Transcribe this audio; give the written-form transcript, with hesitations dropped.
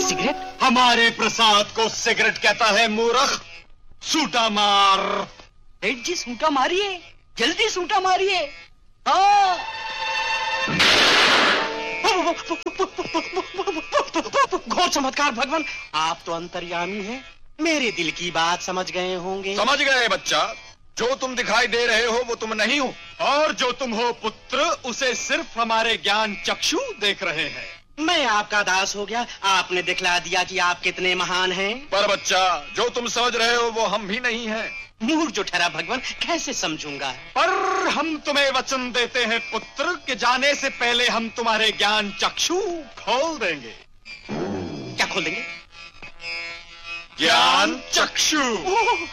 Cigarette? हमारे प्रसाद को cigarette कहता है मूर्ख। सूटा मार। सेठ जी सूटा मारिए, जल्दी सूटा मारिए। हाँ। घोर चमत्कार भगवान, आप तो अंतर्यामी हैं, मेरे दिल की बात समझ गए होंगे। समझ गए बच्चा, जो तुम दिखाई दे रहे हो वो तुम नहीं हो, और जो तुम हो पुत्र उसे सिर्फ हमारे ज्ञान चक्षु देख रहे हैं। मैं आपका दास हो गया, आपने दिखला दिया कि आप कितने महान हैं। पर बच्चा जो तुम समझ रहे हो वो हम भी नहीं हैं। मूर्ख जो ठहरा भगवान, कैसे समझूंगा। पर हम तुम्हें वचन देते हैं पुत्र कि जाने से पहले हम तुम्हारे ज्ञान चक्षु खोल देंगे। क्या खोल देंगे? ज्ञान चक्षु।